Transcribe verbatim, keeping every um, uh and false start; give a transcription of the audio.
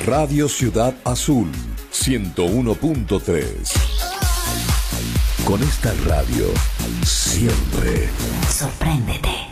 Radio Ciudad Azul, ciento uno punto tres. Con esta radio, siempre sorpréndete.